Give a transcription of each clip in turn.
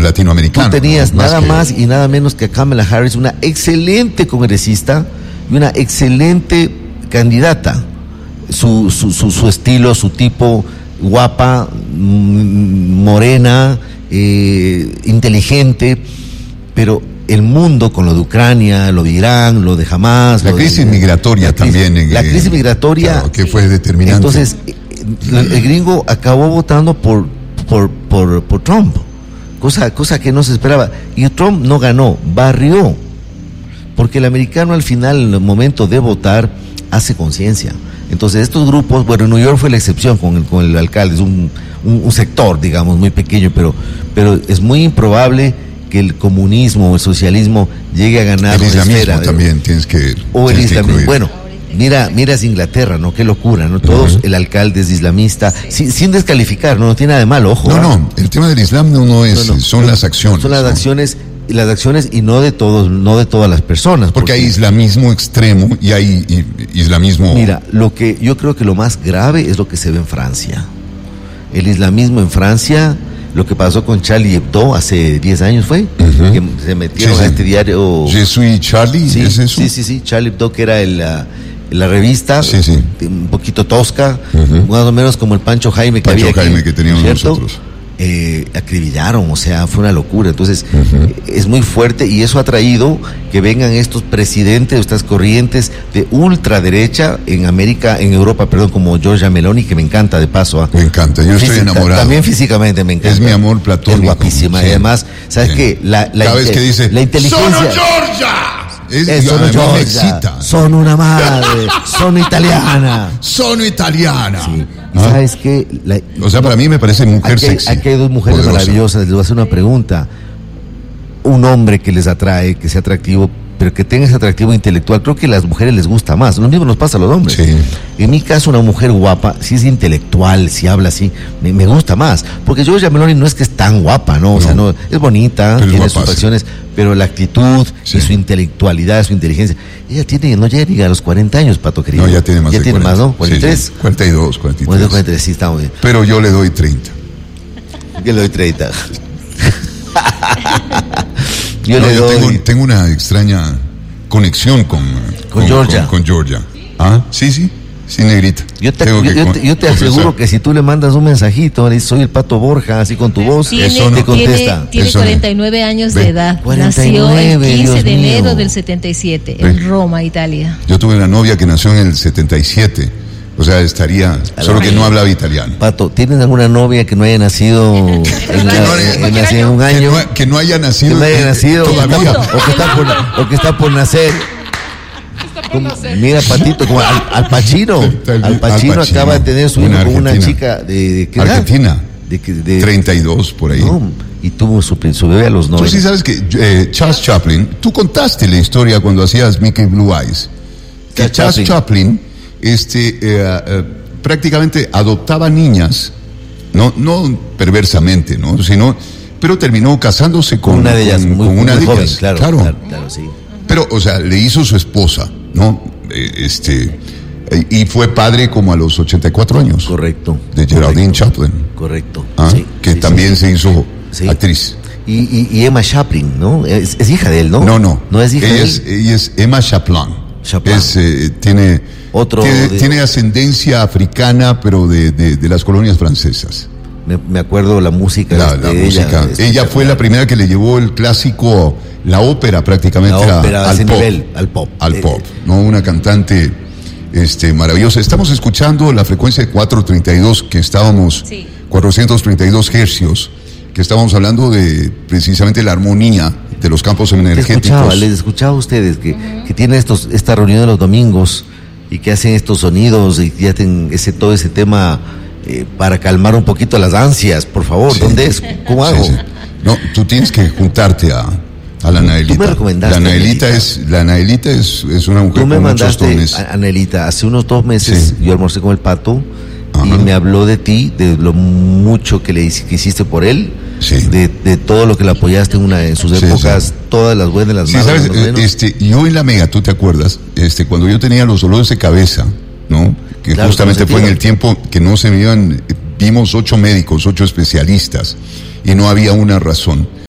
latinoamericano. Tú tenías nada que... más y nada menos que a Kamala Harris, una excelente congresista y una excelente candidata. Su estilo, su tipo, guapa, morena, inteligente, pero el mundo con lo de Ucrania, lo de Irán, lo de Hamas... La crisis migratoria también. La crisis migratoria... Claro, que fue determinante. Entonces, el gringo acabó votando por Trump, cosa que no se esperaba. Y Trump no ganó, barrió. Porque el americano al final, en el momento de votar, hace conciencia. Entonces estos grupos, bueno, New York fue la excepción con el alcalde, es un sector, digamos, muy pequeño, pero es muy improbable que el comunismo o el socialismo llegue a ganar el una islamismo esfera. También tienes que... O el islamismo. Bueno, mira es Inglaterra, ¿no? Qué locura, ¿no? Todos, el alcalde es islamista, sin descalificar, no tiene nada de malo, ojo. No, el tema del Islam no es, son las acciones. Son las acciones y no de todas las personas. Porque hay islamismo extremo y hay islamismo... Mira, yo creo que lo más grave es lo que se ve en Francia. El islamismo en Francia, lo que pasó con Charlie Hebdo hace 10 años fue, que se metieron a este diario... Je suis Charlie, sí, ¿es eso? Sí, Charlie Hebdo, que era la revista, un poquito tosca, más o menos como el Pancho Jaime que había aquí, que teníamos nosotros. Acribillaron, o sea, fue una locura. Entonces, es muy fuerte y eso ha traído que vengan estos presidentes, estas corrientes de ultraderecha en Europa, como Giorgia Meloni, que me encanta de paso. Me encanta, yo estoy enamorado. También físicamente me encanta. Es mi amor platónico. Es guapísima. Y además, ¿sabes qué? Cada vez que dice, la inteligencia... ¡Sono Giorgia! Sono Giorgia, sono una madre, sono italiana. Sono italiana. Sí. ¿Y sabes qué? O sea, para mí me parece mujer sexy. Aquí hay dos mujeres poderosa, maravillosas. Les voy a hacer una pregunta. Un hombre que les atrae, que sea atractivo, pero que tenga ese atractivo intelectual, creo que a las mujeres les gusta más. Lo mismo nos pasa a los hombres. Sí. En mi caso, una mujer guapa, si es intelectual, si habla así, me gusta más. Porque Giorgia Meloni no es que es tan guapa, ¿no? O sea, no, es bonita, pero tiene es sus facciones, pero la actitud y su intelectualidad, su inteligencia. Ella no llega ni a los 40 años, Pato querido. No, ya tiene más. Ya tiene 40. Más, ¿no? 43. Sí, 42, 43. Bueno, 43, sí, está muy bien. Pero yo le doy 30. Yo le doy 30. Yo tengo una extraña conexión con Giorgia. Con Giorgia. Ah, sí, negrita. Yo te aseguro que si tú le mandas un mensajito, le dices, soy el Pato Borja, así con tu voz, eso no te contesta. Tiene 49 años de edad. 49, nació el 15 Dios de enero mío. del 77, en Roma, Italia. Yo tuve una novia que nació en el 77. O sea, solo que no hablaba italiano. Pato, ¿tienes alguna novia que no haya nacido en un año? Que no haya nacido. Que no haya nacido todavía. O que está por nacer. Mira, Patito, como Al Pacino. Al Pacino acaba de tener su hijo con una chica de ¿qué edad? Argentina. De 32, por ahí. No, y tuvo su bebé a los 9. Tú sí sabes que Charles Chaplin, tú contaste la historia cuando hacías Mickey Blue Eyes. Que Charles Chaplin prácticamente adoptaba niñas, no perversamente, ¿no? Pero terminó casándose con una de ellas, muy joven, ellas. Claro, sí. Pero, o sea, le hizo su esposa, ¿no? Y fue padre como a los 84 años. Correcto. De Geraldine Chaplin. Correcto. Sí, que también se hizo actriz. Y Emma Chaplin, ¿no? Es hija de él, ¿no? No. No es hija de él. Ella es Emma Chaplin. Tiene ascendencia africana, pero de las colonias francesas. Me acuerdo la música de ella. Ella fue la primera que le llevó el clásico, la ópera prácticamente al pop. Al pop, ¿no? Una cantante maravillosa. Estamos escuchando la frecuencia de 432 que estábamos, 432 hercios, que estábamos hablando de precisamente la armonía de los campos energéticos. Les escuchaba a ustedes que tienen esta reunión de los domingos y que hacen estos sonidos y que hacen todo ese tema para calmar un poquito las ansias, por favor. Sí. ¿Dónde es? ¿Cómo hago? Sí. No, tú tienes que juntarte a la Anaelita. Tú me recomendaste. La Anaelita es una mujer con muchos tones. Anaelita, hace unos 2 meses yo almorcé con el Pato. Ajá. Y me habló de ti, de lo mucho que hiciste por él, de todo lo que le apoyaste en sus épocas, todas las buenas, las malas. ¿Sabes? Yo en la Mega, ¿tú te acuerdas? Cuando yo tenía los dolores de cabeza, ¿no? Que justamente fue en el tiempo que no se me iban, vimos 8 médicos, 8 especialistas, y no había una razón.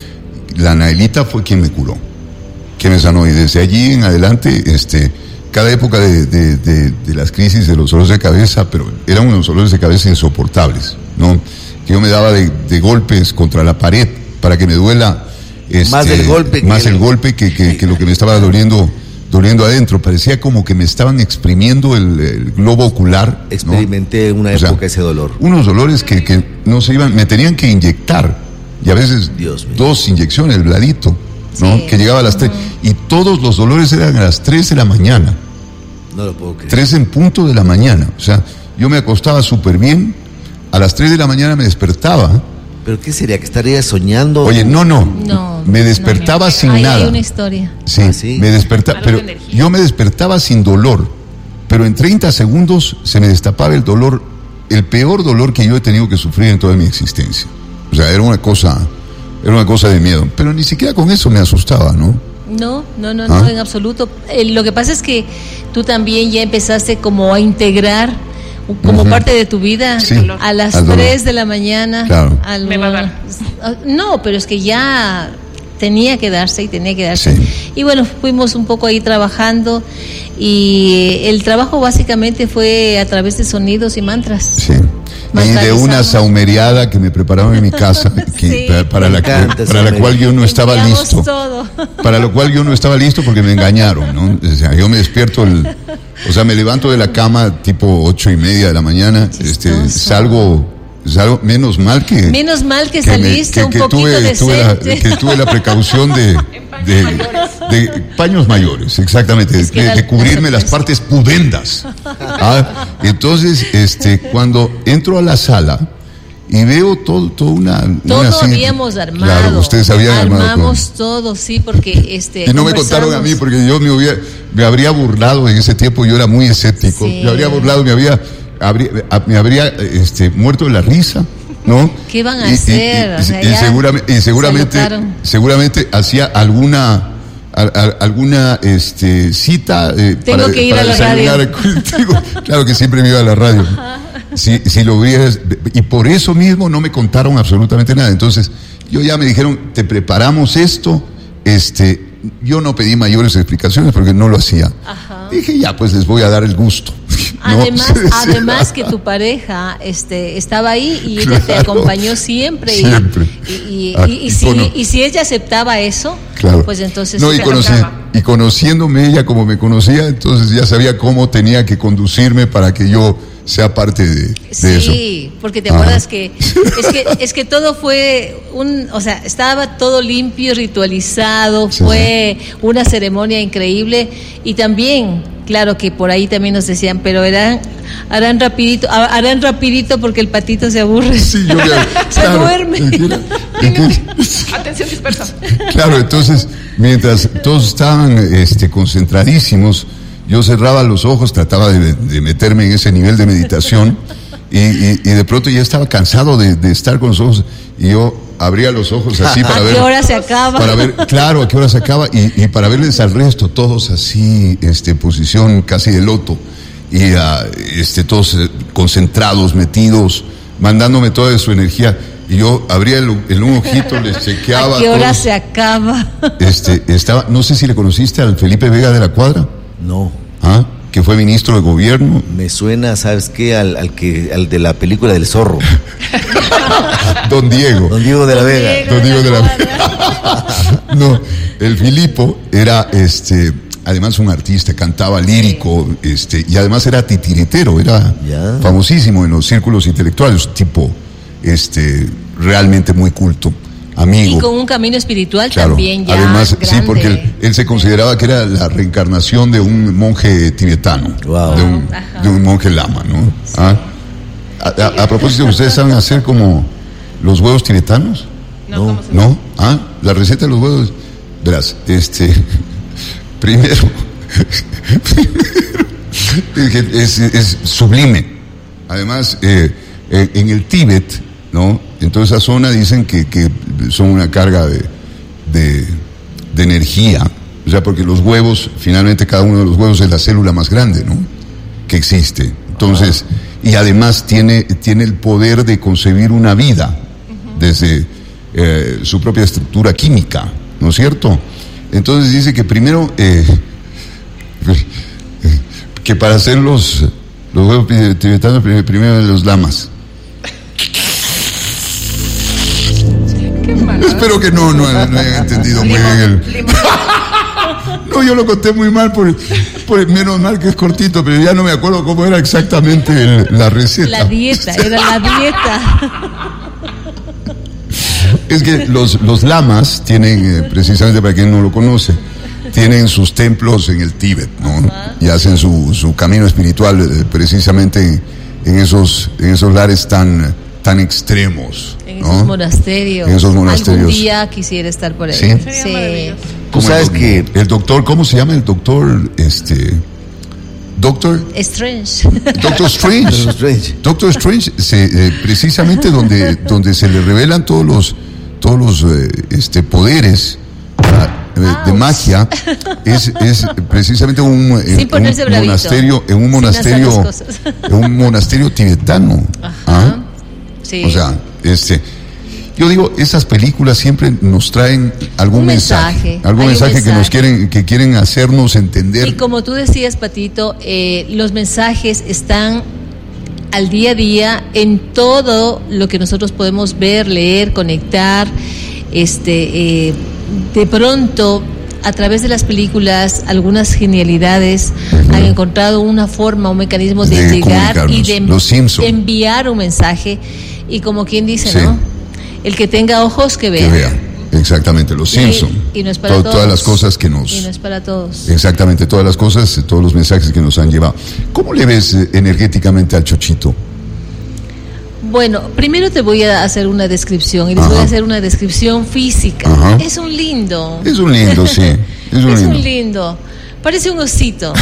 la Naelita fue quien me curó, quien me sanó, y desde allí en adelante, cada época de las crisis de los dolores de cabeza, pero eran unos dolores de cabeza insoportables, ¿no? Que yo me daba de golpes contra la pared para que me duela más el golpe que lo que me estaba doliendo adentro. Parecía como que me estaban exprimiendo el globo ocular. Experimenté una época ese dolor. Unos dolores que no se iban, me tenían que inyectar, y a veces 2 inyecciones, el bladito, ¿no? Sí. Que llegaba a las 3, y todos los dolores eran a las 3 de la mañana. No lo puedo creer. 3 en punto de la mañana. O sea, yo me acostaba súper bien, a las 3 de la mañana me despertaba. ¿Pero qué sería? ¿Que estaría soñando? Oye, no. Me despertaba sin nada. Hay una historia. Sí, me despertaba, pero yo me despertaba sin dolor, pero en 30 segundos se me destapaba el dolor, el peor dolor que yo he tenido que sufrir en toda mi existencia. O sea, era una cosa de miedo, pero ni siquiera con eso me asustaba, ¿no? No, en absoluto. Lo que pasa es que tú también ya empezaste como a integrar como parte de tu vida, a las 3 de la mañana. Claro. Me va a dar. No, pero es que ya tenía que darse. Sí. Y bueno, fuimos un poco ahí trabajando, y el trabajo básicamente fue a través de sonidos y mantras. Sí. Y de una saumereada que me preparaban en mi casa, para la cual yo no estaba listo. Para lo cual yo no estaba listo porque me engañaron, ¿no? O sea, yo me despierto, me levanto de la cama tipo 8:30 de la mañana, salgo, menos mal que saliste un poquito decente. Que tuve la precaución de paños mayores, exactamente, de cubrirme las partes pudendas. Entonces, cuando entro a la sala y veo todo habíamos armado. Claro, ustedes habían armado. Armamos todo, sí, porque y no me contaron a mí, porque yo me habría burlado en ese tiempo. Yo era muy escéptico. Sí. Me habría burlado, me habría muerto de la risa, ¿no? ¿Qué van a hacer? Seguramente hacía alguna cita Tengo que ir a la radio. Claro que siempre me iba a la radio. Si lo hubieras, y por eso mismo no me contaron absolutamente nada. Entonces, yo ya me dijeron, te preparamos esto, yo no pedí mayores explicaciones porque no lo hacía. Ajá. Dije, ya, pues les voy a dar el gusto. Además que tu pareja estaba ahí y ella te acompañó siempre. Y si ella aceptaba eso, pues entonces... No, y conociéndome ella como me conocía, entonces ya sabía cómo tenía que conducirme para que yo sea parte de eso. Sí, porque te acuerdas que es que todo fue estaba todo limpio, ritualizado, fue una ceremonia increíble. Y también, claro que por ahí también nos decían, pero harán rapidito porque el patito se aburre. Sí, se duerme. Atención dispersa. Claro, entonces, mientras todos estaban concentradísimos, yo cerraba los ojos, trataba de meterme en ese nivel de meditación, y de pronto ya estaba cansado de estar con los ojos, y yo abría los ojos así para ver... ¿A qué hora se acaba? Para ver, claro, a qué hora se acaba, y para verles al resto, todos así, en posición casi de loto, y todos concentrados, metidos, mandándome toda su energía. Y yo abría un ojito, les chequeaba. ¿A qué hora se acaba? No sé si le conociste al Felipe Vega de la Cuadra. No. Que fue ministro de gobierno. Me suena, ¿sabes qué? Al de la película del zorro. Don Diego de la Vega. Don Diego de la Vega. No, el Filipo era además un artista, cantaba lírico, y además era titiritero, era famosísimo en los círculos intelectuales, tipo realmente muy culto, amigo. Y con un camino espiritual también ya además, grande. sí, porque él se consideraba que era la reencarnación de un monje tibetano, de un monje lama, ¿no? Sí. A propósito, ¿ustedes saben hacer como los huevos tibetanos? No. La receta de los huevos, verás, primero es sublime. Además, en el Tíbet, ¿no? En toda esa zona dicen que son una carga de energía. O sea, porque los huevos, finalmente cada uno de los huevos es la célula más grande, ¿no? Que existe. Entonces, y además tiene el poder de concebir una vida desde su propia estructura química, ¿no es cierto? Entonces dice que primero, que para hacer los huevos tibetanos, primero los lamas. Espero que no hayan entendido muy bien No, yo lo conté muy mal, menos mal que es cortito, pero ya no me acuerdo cómo era exactamente la receta. La dieta, era la dieta. Es que los lamas tienen, precisamente para quien no lo conoce, tienen sus templos en el Tíbet, ¿no? Y hacen su camino espiritual precisamente en esos lares tan extremos, en ¿no? esos monasterios. En esos monasterios. Algún día quisiera estar por ahí. Sí. Sí. Tú sabes que el doctor, ¿cómo se llama el doctor? Doctor Strange. Doctor Strange. Doctor Strange, precisamente donde se le revelan todos los poderes de magia, es precisamente un monasterio tibetano. Ajá. Sí. O sea, yo digo, esas películas siempre nos traen algún mensaje que quieren hacernos entender. Y como tú decías, Patito, los mensajes están al día a día en todo lo que nosotros podemos ver, leer, conectar. De pronto, a través de las películas, algunas genialidades han encontrado una forma, un mecanismo de llegar y de enviar un mensaje. Y como quien dice, sí, ¿no? El que tenga ojos, que vea. Que vea, exactamente, los Simpson. Y no es para todos. Todas las cosas que nos... Y no es para todos. Exactamente, todas las cosas, todos los mensajes que nos han llevado. ¿Cómo le ves energéticamente al Chochito? Bueno, primero te voy a hacer una descripción y les voy a hacer una descripción física. Ajá. Es un lindo. Es un lindo, sí. Es un lindo. Parece un osito.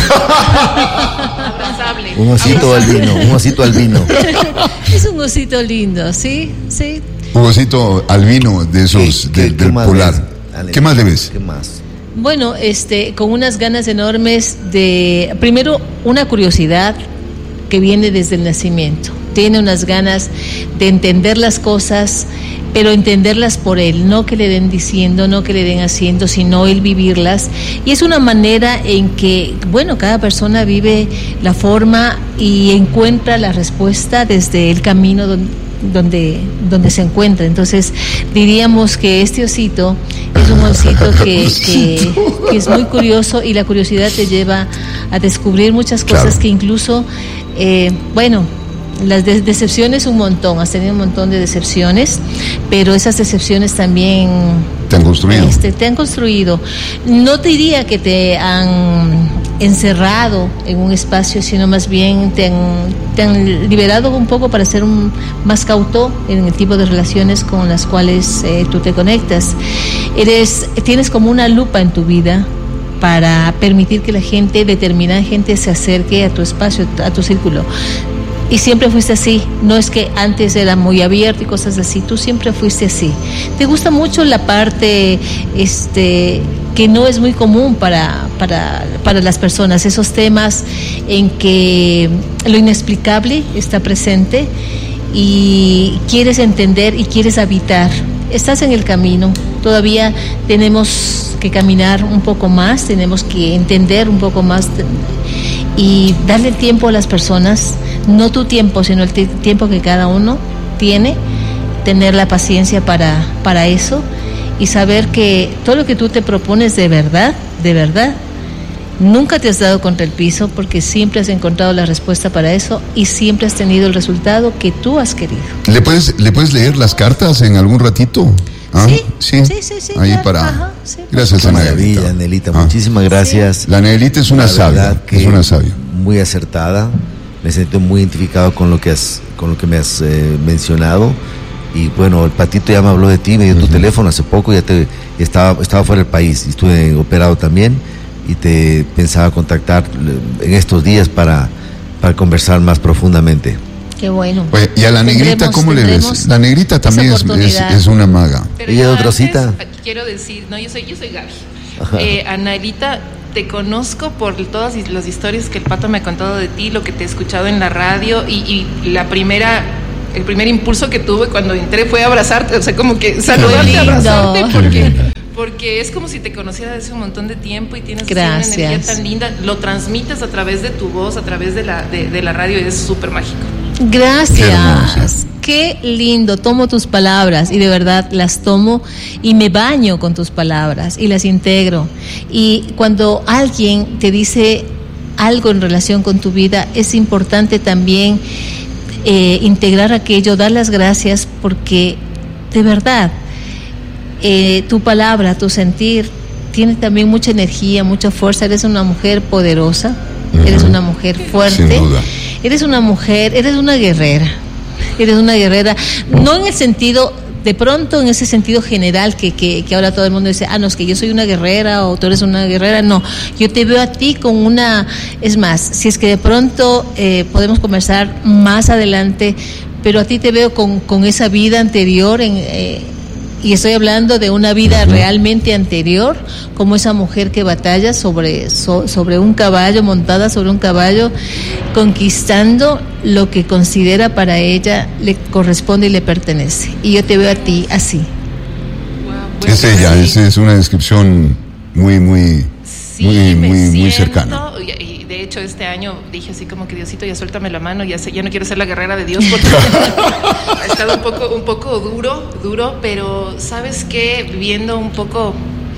Un osito albino. Es un osito lindo, ¿sí? Sí. Un osito albino de esos del polar. ¿Qué más le ves? ¿Qué más? Bueno, con unas ganas enormes de, primero, una curiosidad que viene desde el nacimiento. Tiene unas ganas de entender las cosas, pero entenderlas por él, no que le den diciendo, no que le den haciendo, sino él vivirlas. Y es una manera en que, bueno, cada persona vive la forma y encuentra la respuesta desde el camino donde se encuentra. Entonces diríamos que este osito es un osito que es muy curioso, y la curiosidad te lleva a descubrir muchas cosas, claro, que incluso las decepciones un montón, has tenido un montón de decepciones, pero esas decepciones también te han construido. Te han construido. No te diría que te han encerrado en un espacio, sino más bien te han liberado un poco para ser más cauto en el tipo de relaciones con las cuales tú te conectas. Tienes como una lupa en tu vida para permitir que determinada gente se acerque a tu espacio, a tu círculo. Y siempre fuiste así, no es que antes era muy abierto y cosas así, tú siempre fuiste así. Te gusta mucho la parte que no es muy común para las personas, esos temas en que lo inexplicable está presente y quieres entender y quieres habitar. Estás en el camino, todavía tenemos que caminar un poco más, tenemos que entender un poco más y darle tiempo a las personas, no tu tiempo, sino el tiempo que cada uno tiene, tener la paciencia para eso y saber que todo lo que tú te propones de verdad, nunca te has dado contra el piso, porque siempre has encontrado la respuesta para eso y siempre has tenido el resultado que tú has querido. ¿Le puedes leer las cartas en algún ratito? ¿Ah? Sí. Ahí claro, para. Ajá, sí, gracias, Anelita. Anelita, muchísimas gracias. Sí. La Anelita es una sabia. Es una sabia. Muy acertada. Me siento muy identificado con lo que me has mencionado. Y bueno, el Patito ya me habló de ti, me dio tu teléfono hace poco, estaba fuera del país, y estuve operado también, y te pensaba contactar en estos días para conversar más profundamente. Qué bueno. Oye, ¿y a la negrita cómo le ves? La negrita también es una maga. Pero ella otra cita. Quiero decir, yo soy Gaby. Anelita, te conozco por todas las historias que el Pato me ha contado de ti, lo que te he escuchado en la radio, y la primera el primer impulso que tuve cuando entré fue abrazarte, o sea, como que saludarte, abrazarte, porque es como si te conociera desde un montón de tiempo y tienes una energía tan linda, lo transmites a través de tu voz, a través de la radio, y es súper mágico. Gracias. Qué lindo, tomo tus palabras y de verdad las tomo y me baño con tus palabras y las integro. Y cuando alguien te dice algo en relación con tu vida, es importante también integrar aquello, dar las gracias, porque de verdad tu palabra, tu sentir tiene también mucha energía, mucha fuerza. Eres una mujer poderosa, eres una mujer fuerte. Sin duda. Eres una mujer, eres una guerrera, no en el sentido, de pronto en ese sentido general que ahora todo el mundo dice, no, es que yo soy una guerrera o tú eres una guerrera. No, yo te veo a ti con es más, si es que de pronto podemos conversar más adelante, pero a ti te veo con esa vida anterior y estoy hablando de una vida realmente anterior, como esa mujer que batalla sobre un caballo, montada sobre un caballo, conquistando lo que considera para ella le corresponde y le pertenece. Y yo te veo a ti así. Wow, es ella, es una descripción muy cercana. Y de hecho este año dije así como que Diosito, ya suéltame la mano, ya no quiero ser la guerrera de Dios, porque ha estado un poco duro, pero ¿sabes qué? Viviendo un poco,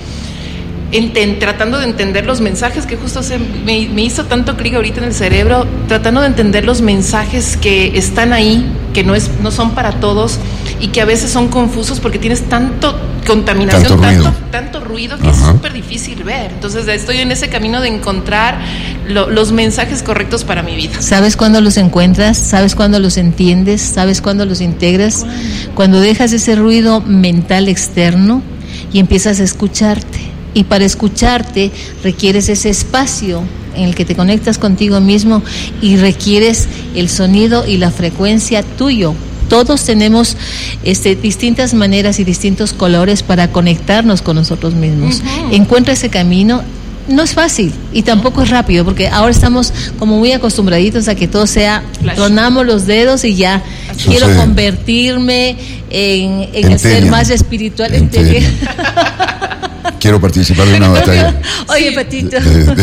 tratando de entender los mensajes que justo me hizo tanto clic ahorita en el cerebro, tratando de entender los mensajes que están ahí, que no son para todos y que a veces son confusos porque tienes tanta contaminación, tanto ruido que es súper difícil ver. Entonces estoy en ese camino de encontrar los mensajes correctos para mi vida. ¿Sabes cuándo los encuentras? ¿Sabes cuándo los entiendes? ¿Sabes cuándo los integras? Cuando dejas ese ruido mental externo y empiezas a escucharte. Y para escucharte requieres ese espacio en el que te conectas contigo mismo y requieres el sonido y la frecuencia tuyo. Todos tenemos distintas maneras y distintos colores para conectarnos con nosotros mismos. Encuentra ese camino. No es fácil y tampoco es rápido, porque ahora estamos como muy acostumbraditos a que todo sea, tronamos los dedos y ya. Quiero convertirme en el ser más espiritual. Quiero participar de una batalla. Oye, Patito.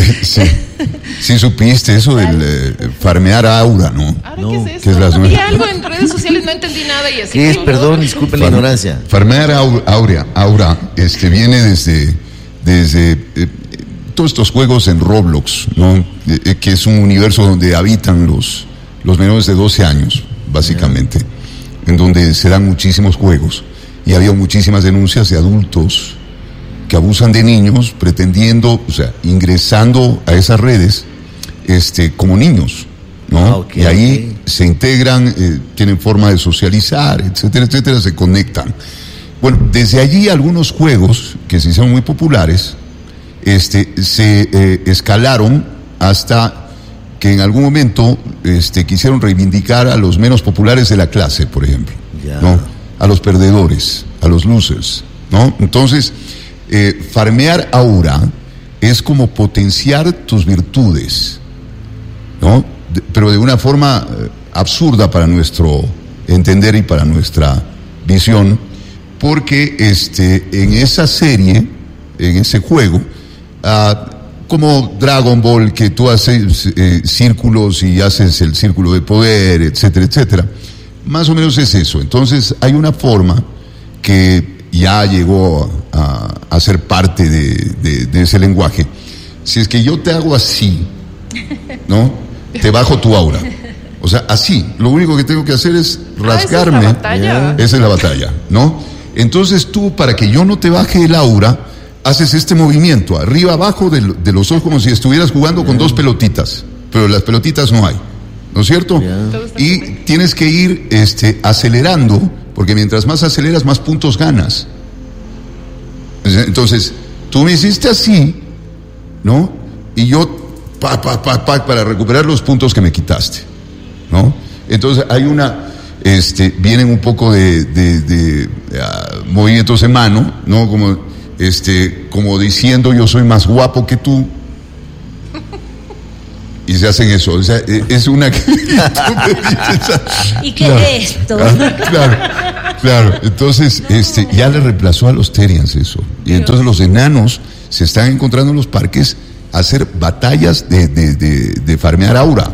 Sí supiste eso del farmear aura, ¿no? ¿Qué es eso? Vi algo en redes sociales, no entendí nada y así. ¿Qué es? Perdón, disculpen la ignorancia. Farmear aura viene desde todos estos juegos en Roblox, ¿no? Que es un universo donde habitan los menores de 12 años, básicamente, en donde se dan muchísimos juegos y había muchísimas denuncias de adultos que abusan de niños pretendiendo, ingresando a esas redes como niños, ¿no? Y ahí se integran, tienen forma de socializar, etcétera, se conectan. Bueno, desde allí algunos juegos que se hicieron muy populares se escalaron hasta que en algún momento quisieron reivindicar a los menos populares de la clase, por ejemplo, ¿no? A los perdedores, a los losers, ¿no? Entonces, farmear aura es como potenciar tus virtudes, ¿no? Pero de una forma absurda para nuestro entender y para nuestra visión, porque en esa serie, en ese juego, como Dragon Ball, que tú haces círculos y haces el círculo de poder, etcétera, más o menos es eso. Entonces hay una forma que ya llegó a ser parte de ese lenguaje. Si es que yo te hago así, ¿no? Te bajo tu aura. O sea, así. Lo único que tengo que hacer es rasgarme. Esa es la batalla, ¿no? Entonces tú, para que yo no te baje el aura, haces este movimiento, arriba, abajo de los ojos, como si estuvieras jugando con dos pelotitas. Pero las pelotitas no hay, ¿no es cierto? Y tienes que ir acelerando, porque mientras más aceleras, más puntos ganas. Entonces, tú me hiciste así, ¿no? Y yo, para recuperar los puntos que me quitaste, ¿no? Entonces, hay vienen un poco de movimientos de mano, ¿no? Como diciendo, yo soy más guapo que tú, Y se hacen eso, o sea, es una... ¿Y qué es esto? Claro, entonces ya le reemplazó a los Terians eso. Y entonces los enanos se están encontrando en los parques a hacer batallas de farmear aura.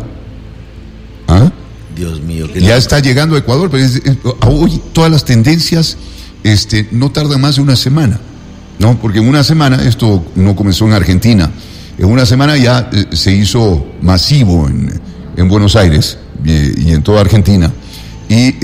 ¿Ah? Dios mío. Ya está llegando a Ecuador, pero hoy todas las tendencias no tardan más de una semana, ¿no? Porque en una semana, esto no comenzó en Argentina, en una semana ya se hizo masivo en Buenos Aires y en toda Argentina. Y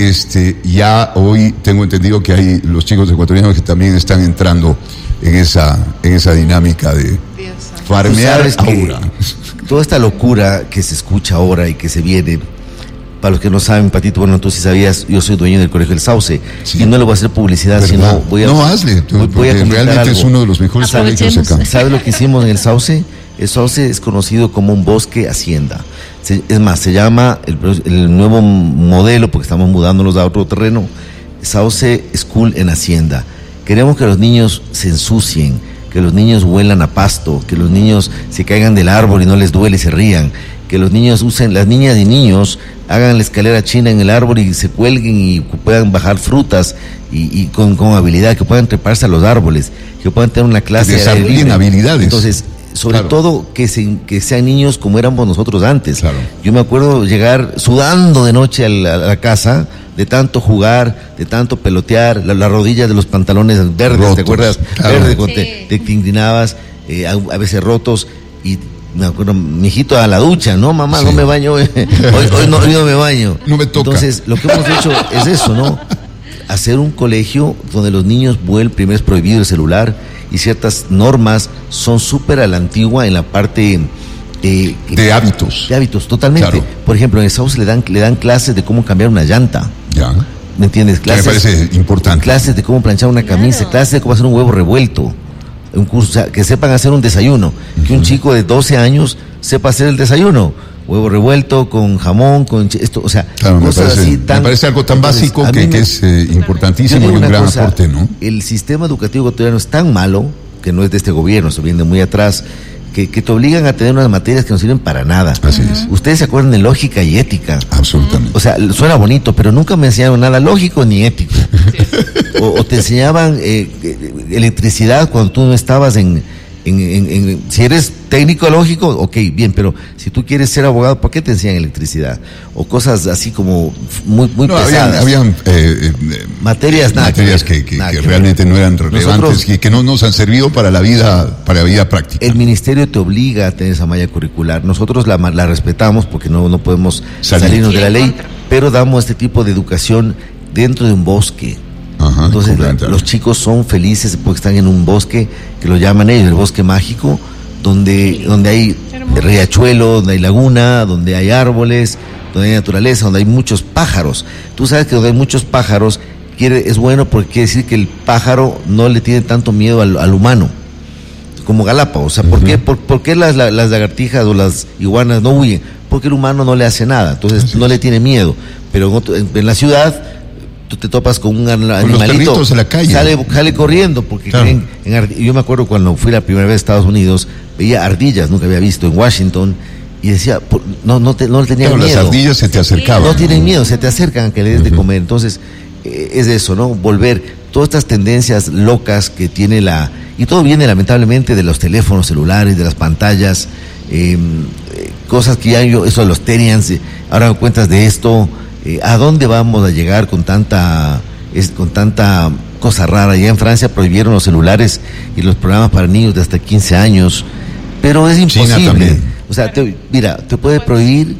ya hoy tengo entendido que hay los chicos ecuatorianos que también están entrando en esa dinámica de farmear aura. Toda esta locura que se escucha ahora y que se viene, para los que no saben, Patito, bueno, tú sí sabías, yo soy dueño del Colegio del Sauce, y no le voy a hacer publicidad, sino voy a... No, hazle, porque realmente algo. Es uno de los mejores colegios acá. ¿Sabes lo que hicimos en el Sauce? El Sauce es conocido como un bosque hacienda. Es más, se llama el nuevo modelo, porque estamos mudándonos a otro terreno, Sauce School en Hacienda. Queremos que los niños se ensucien, que los niños huelan a pasto, que los niños se caigan del árbol y no les duele y se rían, que los niños usen, las niñas y niños hagan la escalera china en el árbol y se cuelguen y puedan bajar frutas y con habilidad, que puedan treparse a los árboles, que puedan tener una clase de desarrollen habilidades. Entonces, sobre todo que sean niños como éramos nosotros antes. Claro. Yo me acuerdo llegar sudando de noche a la casa, de tanto jugar, de tanto pelotear, las rodillas de los pantalones verdes, rotos, ¿te acuerdas? Claro. Verdes, cuando te inclinabas, a veces rotos, y me acuerdo, mijito, a la ducha, no mamá, no me baño, hoy no me baño. No me toca. Entonces, lo que hemos hecho es eso, ¿no? Hacer un colegio donde los niños primero es prohibido el celular, y ciertas normas son súper a la antigua en la parte de hábitos. De hábitos, totalmente. Claro. Por ejemplo, en el Sauce le dan clases de cómo cambiar una llanta. Ya. ¿Me entiendes? Clases, me parece importante. Clases de cómo planchar una camisa, claro. Clases de cómo hacer un huevo revuelto. Un curso, o sea, que sepan hacer un desayuno. Que un chico de 12 años sepa hacer el desayuno. Huevo revuelto con jamón, con esto, o sea, claro, cosas así tan... Me parece algo tan básico que es importantísimo y un gran aporte, ¿no? El sistema educativo ecuatoriano es tan malo, que no es de este gobierno, se viene muy atrás, que te obligan a tener unas materias que no sirven para nada. Así es. Ustedes se acuerdan de lógica y ética. Absolutamente. O sea, suena bonito, pero nunca me enseñaron nada lógico ni ético. O te enseñaban electricidad cuando tú no estabas si eres técnico lógico, ok, bien, pero si tú quieres ser abogado, ¿por qué te enseñan electricidad? O cosas así como muy pesadas. Habían materias que realmente no eran relevantes y que no nos han servido para la vida práctica. El ministerio te obliga a tener esa malla curricular. Nosotros la respetamos porque no podemos salirnos de la ley, pero damos este tipo de educación dentro de un bosque. Ajá, entonces los chicos son felices porque están en un bosque que lo llaman ellos el bosque mágico, donde hay riachuelo, donde hay laguna, donde hay árboles, donde hay naturaleza, donde hay muchos pájaros. Tú sabes que donde hay muchos pájaros es bueno porque quiere decir que el pájaro no le tiene tanto miedo al humano como Galápagos. O sea, ¿por qué las lagartijas o las iguanas no huyen? Porque el humano no le hace nada, entonces no le tiene miedo. Pero en la ciudad tú te topas con un animalito, en la calle. Sale corriendo, porque claro. Yo me acuerdo cuando fui la primera vez a Estados Unidos, veía ardillas, nunca había visto, en Washington, y decía, no le tenían miedo. Las ardillas se te acercaban. No tienen miedo, se te acercan a que le des de comer. Entonces, es eso, ¿no? Volver, todas estas tendencias locas que tiene y todo viene lamentablemente de los teléfonos celulares, de las pantallas, cosas que eso de los Terians, ahora me cuentas de esto. ¿A dónde vamos a llegar con tanta cosa rara? Ya en Francia prohibieron los celulares y los programas para niños de hasta 15 años, pero es imposible. China también. O sea, te puede prohibir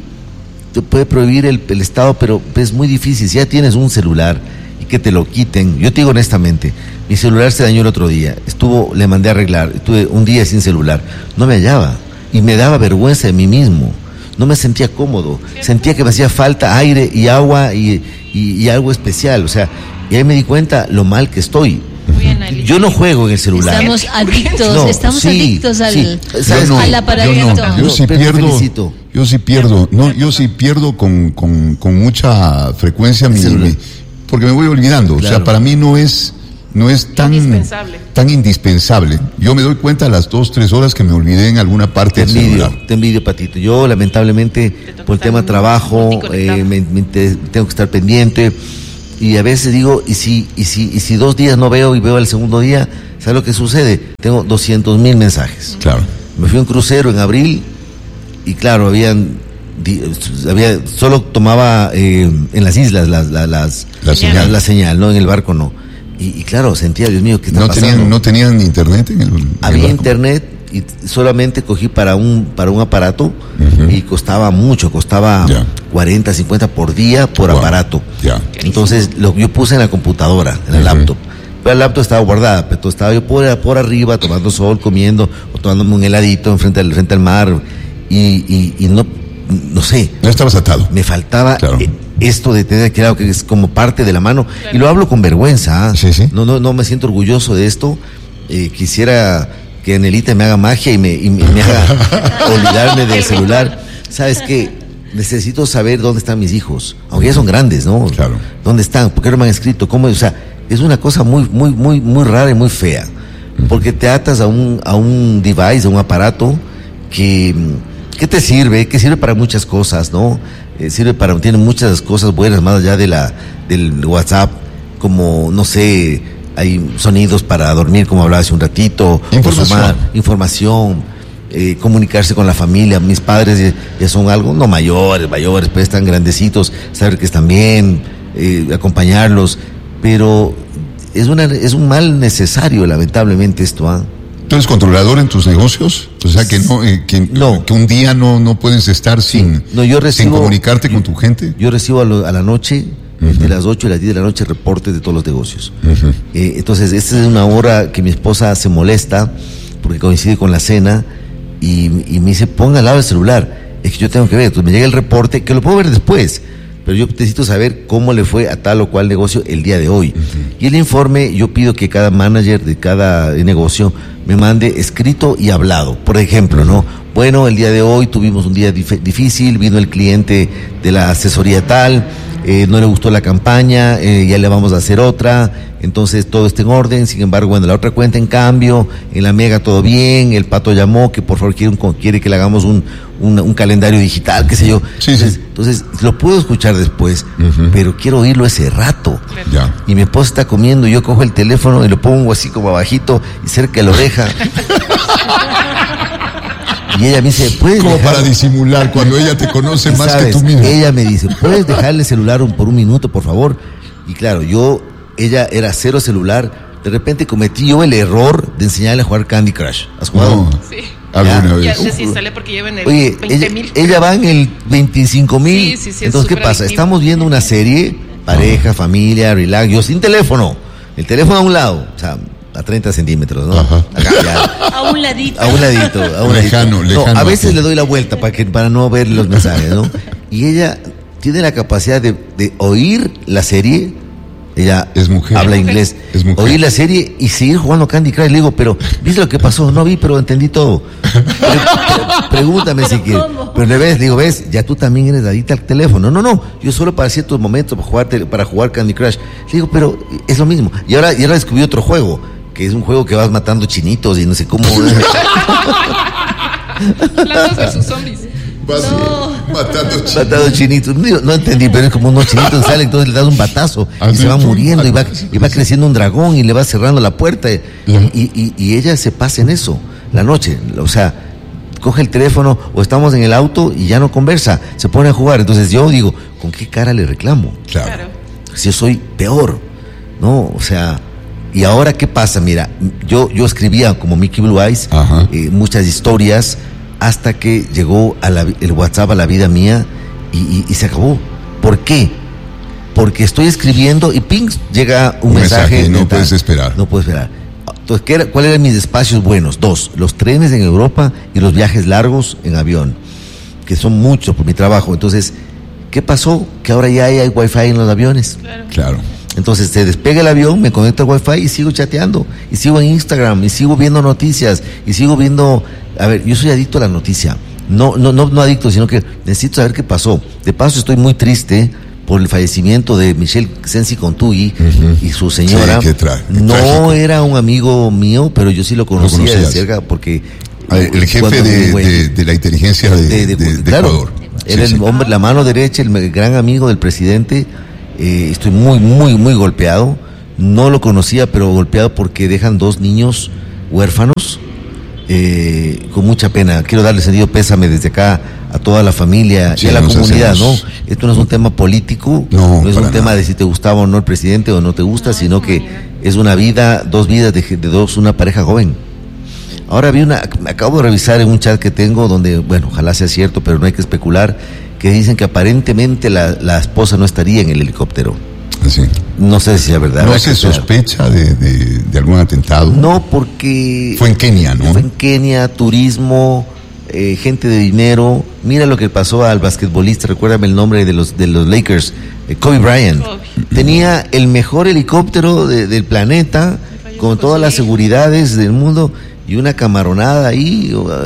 el Estado, pero es muy difícil. Si ya tienes un celular y que te lo quiten, yo te digo honestamente, mi celular se dañó el otro día, le mandé a arreglar, estuve un día sin celular, no me hallaba y me daba vergüenza de mí mismo. No me sentía cómodo, sentía que me hacía falta aire y agua y algo especial, o sea, y ahí me di cuenta lo mal que estoy. Yo no juego en el celular. Estamos adictos, adictos al aparatito. Yo sí pierdo con mucha frecuencia porque me voy olvidando, claro. O sea, para mí no es no es tan indispensable. Yo me doy cuenta a las 2-3 horas que me olvidé en alguna parte del celular. Te envidio, Patito. Yo, lamentablemente, por el tema trabajo, tengo que estar pendiente. Y a veces digo, ¿y si 2 días no veo y veo el segundo día? ¿Sabes lo que sucede? Tengo 200,000 mensajes. Claro. Me fui a un crucero en abril y claro, solo tomaba en las islas la señal, no en el barco no. Y claro, sentía, Dios mío, ¿qué está pasando? ¿No tenían internet en el Había barco? Internet y solamente cogí para un aparato y costaba mucho, costaba 40, 50 por día por aparato. Entonces yo puse en la computadora, en la laptop. Pero la laptop estaba guardada, pero estaba yo por arriba tomando sol, comiendo o tomándome un heladito frente al mar y no sé. No estabas atado. Me faltaba esto de tener claro que es como parte de la mano y lo hablo con vergüenza. Sí. No me siento orgulloso de esto. Quisiera que Anelita me haga magia y me haga olvidarme del celular. ¿Sabes qué? Necesito saber dónde están mis hijos, aunque ya son grandes, ¿no? Claro. ¿Dónde están? ¿Por qué no me han escrito? ¿Cómo? O sea, es una cosa muy rara y muy fea, porque te atas a un device, a un aparato que te sirve, para muchas cosas, ¿no? Tiene muchas cosas buenas más allá del WhatsApp, como, no sé, hay sonidos para dormir, como hablaba hace un ratito, información, comunicarse con la familia. Mis padres ya son algo, no mayores, pues están grandecitos, saber que están bien, acompañarlos, pero es un mal necesario, lamentablemente, esto. ¿Tú eres controlador en tus negocios? O sea, que que un día no puedes estar sin comunicarte con tu gente. Yo recibo a la noche, de las 8 a las 10 de la noche, reportes de todos los negocios. Entonces, esta es una hora que mi esposa se molesta, porque coincide con la cena, y me dice, ponga al lado el celular, es que yo tengo que ver. Entonces me llega el reporte, que lo puedo ver después, pero yo necesito saber cómo le fue a tal o cual negocio el día de hoy. Y el informe, yo pido que cada manager de cada negocio me mande escrito y hablado. Por ejemplo, ¿no? Bueno, el día de hoy tuvimos un día difícil, vino el cliente de la asesoría tal, no le gustó la campaña, ya le vamos a hacer otra, entonces todo está en orden. Sin embargo, bueno, la otra cuenta en cambio, en la Mega todo bien, el Pato llamó que por favor quiere que le hagamos un calendario digital, qué sé yo. Entonces lo puedo escuchar después, pero quiero oírlo ese rato. Ya. Y mi esposa está comiendo, yo cojo el teléfono y lo pongo así como abajito y cerca de la oreja. Y ella me dice, ¿puedes como para disimular cuando ella te conoce más que tú mismo? Ella me dice, ¿puedes dejarle el celular por un minuto, por favor? Y claro, ella era cero celular. De repente cometí yo el error de enseñarle a jugar Candy Crush. ¿Has jugado? No. Sí. ¿Alguna vez? Ya desinstalé porque lleva en el 20,000. Ella va en el 25,000. Sí, entonces, ¿qué pasa? adictivo. Estamos viendo una serie, pareja, familia, relax, yo sin teléfono. El teléfono a un lado, o sea, a 30 centímetros, ¿no? Ajá. A un ladito. A un ladito. Lejano. No, a veces le doy la vuelta para no ver los mensajes, ¿no? Y ella tiene la capacidad de oír la serie. Ella es mujer. Habla inglés. Es mujer. Oír la serie y seguir jugando Candy Crush. Le digo, pero ¿viste lo que pasó? No vi, pero entendí todo. Pregúntame si quieres. Pero le digo, ¿ves? Ya tú también eres adicta al teléfono. No, yo solo para ciertos momentos para jugar Candy Crush. Le digo, pero es lo mismo. Y ahora descubrí otro juego, que es un juego que vas matando chinitos y no sé cómo. Plantas versus zombies. Matando chinitos. No entendí, pero es como unos chinitos salen, entonces le das un batazo y se va muriendo y va creciendo un dragón y le va cerrando la puerta y ella se pasa en eso la noche. O sea, coge el teléfono o estamos en el auto y ya no conversa, se pone a jugar. Entonces yo digo, ¿con qué cara le reclamo? Claro. Si yo soy peor, ¿no? O sea, y ahora ¿qué pasa? Mira, yo escribía como Mickey Blue Eyes muchas historias, hasta que llegó el WhatsApp a la vida mía y se acabó. ¿Por qué? Porque estoy escribiendo y ping, llega un mensaje. No puedes esperar. No puedo esperar. Entonces, ¿cuáles eran mis espacios buenos? 2, los trenes en Europa y los viajes largos en avión, que son muchos por mi trabajo. Entonces, ¿qué pasó? Que ahora ya hay Wi-Fi en los aviones. Claro. Entonces se despega el avión, me conecto al Wi-Fi y sigo chateando, y sigo en Instagram, y sigo viendo noticias, y sigo viendo. A ver, yo soy adicto a la noticia. No adicto, sino que necesito saber qué pasó. De paso estoy muy triste por el fallecimiento de Michel Sensi Contugui y su señora. Sí, no trágico. era un amigo mío, pero yo sí lo conocía de cerca porque... El jefe de la inteligencia de claro, Ecuador. Era el hombre, la mano derecha, el gran amigo del presidente. Estoy muy golpeado. No lo conocía, pero golpeado porque dejan 2 niños huérfanos. Con mucha pena. Quiero darle sentido pésame desde acá a toda la familia y a la comunidad, ¿no? Esto no es un tema político, no es un tema de si te gustaba o no el presidente o no te gusta, sino que es una vida, 2 vidas de una pareja joven. Ahora acabo de revisar en un chat que tengo donde, bueno, ojalá sea cierto, pero no hay que especular, que dicen que aparentemente la esposa no estaría en el helicóptero. Sí. No sé si es verdad. ¿No se sospecha de algún atentado? No, porque... Fue en Kenia, ¿no? Fue en Kenia, turismo, gente de dinero. Mira lo que pasó al basquetbolista, recuérdame el nombre de los Lakers, Kobe Bryant. Tenía el mejor helicóptero del planeta, con todas las seguridades del mundo, y una camaronada ahí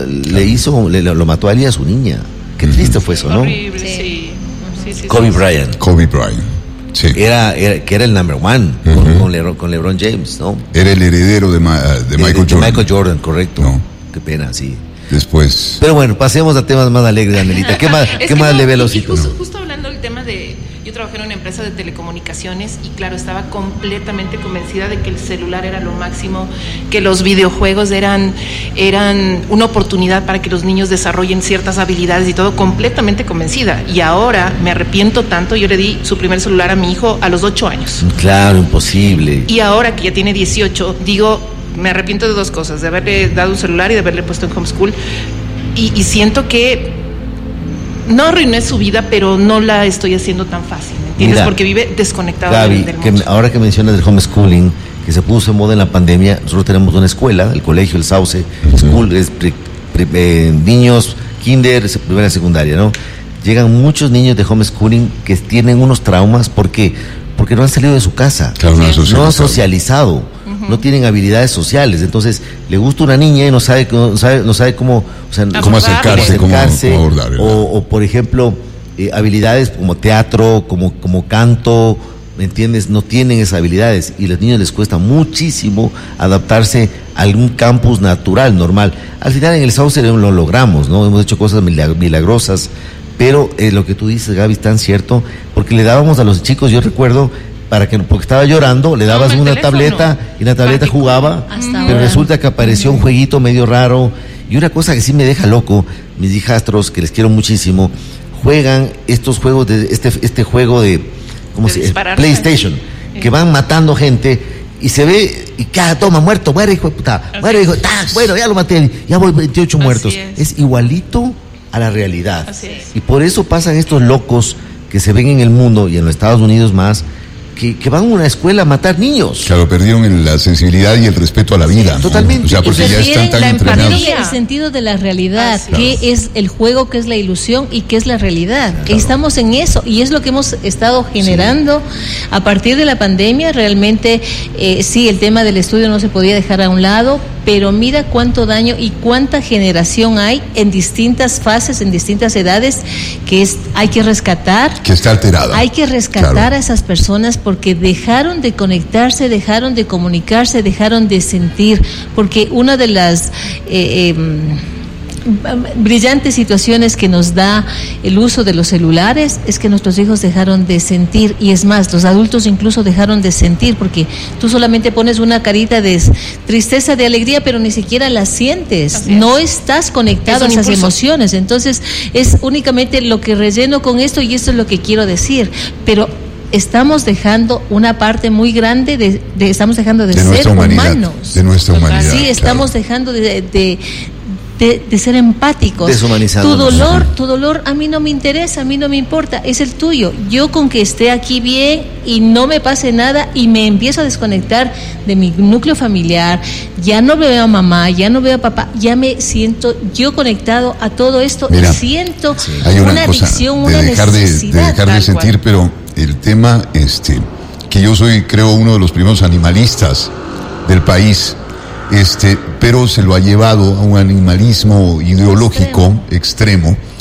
lo mató a él y a su niña. Qué triste fue eso, ¿no? Horrible, sí. Kobe Bryant. Kobe Bryant. Sí. Que era el number one con LeBron James, ¿no? Era el heredero de Michael Jordan. Michael Jordan, correcto. No. Qué pena, sí. Después. Pero bueno, pasemos a temas más alegres, Anelita. ¿Qué más le ve a los hijos? Justo hablando del tema de... Yo trabajé en una empresa de telecomunicaciones y claro, estaba completamente convencida de que el celular era lo máximo, que los videojuegos eran una oportunidad para que los niños desarrollen ciertas habilidades y todo, completamente convencida. Y ahora me arrepiento tanto, yo le di su primer celular a mi hijo a los 8 años. Claro, imposible. Y ahora que ya tiene 18, digo, me arrepiento de 2 cosas, de haberle dado un celular y de haberle puesto en homeschool. Y siento que no arruiné su vida, pero no la estoy haciendo tan fácil, ¿me entiendes? Porque vive desconectado Gaby, del mundo. ahora que mencionas del homeschooling, que se puso en moda en la pandemia, nosotros tenemos una escuela, el colegio, el Sauce School, es niños, kinder, primera, secundaria, ¿no? Llegan muchos niños de homeschooling que tienen unos traumas, ¿por qué? Porque no han salido de su casa, claro, no han socializado, no tienen habilidades sociales, entonces le gusta una niña y no sabe cómo, o sea, cómo acercarse, cómo abordar, o por ejemplo, habilidades como teatro, como canto, ¿me entiendes? No tienen esas habilidades y a los niños les cuesta muchísimo adaptarse a algún campus natural, normal. Al final en el Sauce lo logramos, ¿no? Hemos hecho cosas milagrosas, pero lo que tú dices, Gaby, es tan cierto, porque le dábamos a los chicos, yo recuerdo, porque estaba llorando, le dabas una tableta y la tableta jugaba, pero resulta que apareció un jueguito medio raro. Y una cosa que sí me deja loco, mis hijastros, que les quiero muchísimo, juegan estos juegos de este juego de ¿cómo se llama? PlayStation, que van matando gente y se ve y toma, muere hijo de puta, muere hijo, bueno, ya lo maté, ya voy 28 muertos. Es igualito a la realidad. Y por eso pasan estos locos que se ven en el mundo y en los Estados Unidos más, que van a una escuela a matar niños. Claro, perdieron la sensibilidad y el respeto a la vida. Totalmente. O sea, porque ya están tan entrenados. El sentido de la realidad, qué es el juego, qué es la ilusión y qué es la realidad. Claro. Estamos en eso y es lo que hemos estado generando a partir de la pandemia. Realmente, sí, el tema del estudio no se podía dejar a un lado, pero mira cuánto daño y cuánta generación hay en distintas fases, en distintas edades, hay que rescatar. Que está alterada. Hay que rescatar a esas personas porque dejaron de conectarse, dejaron de comunicarse, dejaron de sentir, porque una de las brillantes situaciones que nos da el uso de los celulares es que nuestros hijos dejaron de sentir, y es más, los adultos incluso dejaron de sentir, porque tú solamente pones una carita de tristeza, de alegría, pero ni siquiera la sientes, no estás conectado a esas emociones. Entonces es únicamente lo que relleno con esto, y esto es lo que quiero decir, pero estamos dejando una parte muy grande estamos dejando de ser humanos, de nuestra humanidad. Sí, estamos dejando de ser empáticos. Deshumanizándonos. Tu dolor a mí no me interesa, a mí no me importa, es el tuyo. Yo con que esté aquí bien y no me pase nada y me empiezo a desconectar de mi núcleo familiar, ya no veo a mamá, ya no veo a papá, ya me siento yo conectado a todo esto. Mira, y siento una adicción, una necesidad. De dejar de sentir, pero el tema que yo soy, creo, uno de los primeros animalistas del país, pero se lo ha llevado a un animalismo ideológico extremo,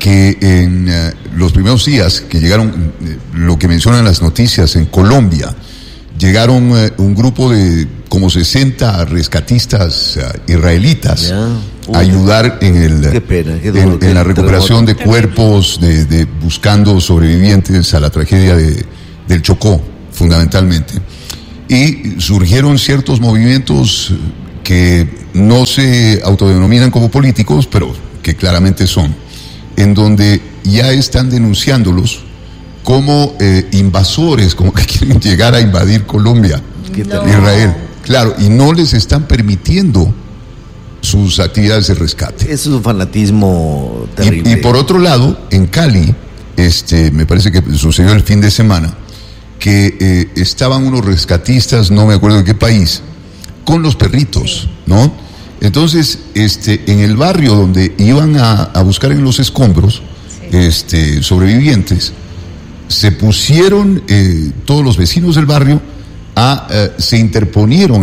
que en los primeros días que llegaron, lo que mencionan las noticias, en Colombia, llegaron un grupo de como 60 rescatistas israelitas a ayudar en la recuperación de cuerpos, de buscando sobrevivientes a la tragedia del Chocó, fundamentalmente. Y surgieron ciertos movimientos que no se autodenominan como políticos, pero que claramente son, en donde ya están denunciándolos como invasores, como que quieren llegar a invadir Colombia, Israel. Claro, y no les están permitiendo sus actividades de rescate. Eso es un fanatismo terrible. Y por otro lado, en Cali, me parece que sucedió el fin de semana, que estaban unos rescatistas, no me acuerdo de qué país, con los perritos, ¿no? Entonces, en el barrio donde iban a buscar en los escombros, sobrevivientes, se pusieron todos los vecinos del barrio se interpusieron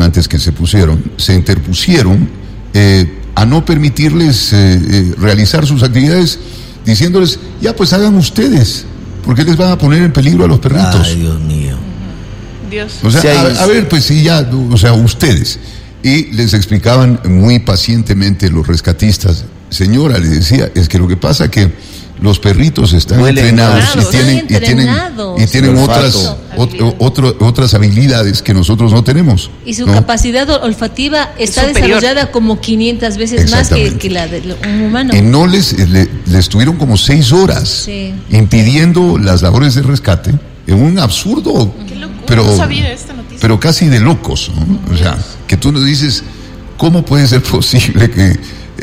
a no permitirles realizar sus actividades, diciéndoles, ya pues hagan ustedes, ¿por qué les van a poner en peligro a los perritos? Ay, Dios mío. Dios. O sea, a ver, pues sí, ya, o sea, ustedes. Y les explicaban muy pacientemente los rescatistas, señora, les decía, es que lo que pasa que los perritos están entrenados y tienen otras habilidades que nosotros no tenemos. Y su capacidad olfativa está desarrollada como 500 veces más que la de un humano. Y no les tuvieron como 6 horas impidiendo las labores de rescate en un absurdo. Qué locura, no sabía esta noticia. Pero casi de locos, ¿no? O sea, que tú nos dices, ¿cómo puede ser posible que